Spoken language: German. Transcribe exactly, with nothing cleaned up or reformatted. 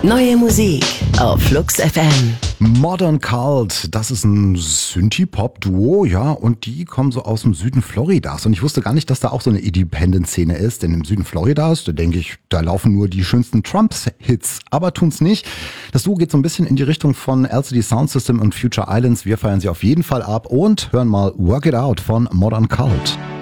Neue Musik auf Flux F M. Modern Cult, das ist ein Synthie-Pop-Duo, ja, und die kommen so aus dem Süden Floridas. Und ich wusste gar nicht, dass da auch so eine Independent-Szene ist, denn im Süden Floridas, da denke ich, da laufen nur die schönsten Trumps-Hits, aber tun's nicht. Das Duo geht so ein bisschen in die Richtung von L C D Soundsystem und Future Islands. Wir feiern sie auf jeden Fall ab und hören mal Work It Out von Modern Cult.